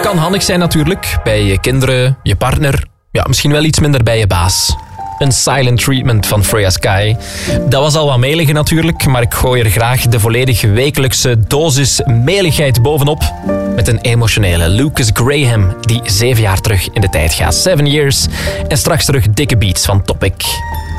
kan handig zijn natuurlijk. Bij je kinderen, je partner. Ja, misschien wel iets minder bij je baas. Een silent treatment van Freya Sky. Dat was al wat meliger natuurlijk, maar ik gooi er graag de volledig wekelijkse dosis meligheid bovenop. Met een emotionele Lucas Graham, die 7 jaar terug in de tijd gaat. 7 years. En straks terug dikke beats van Topic.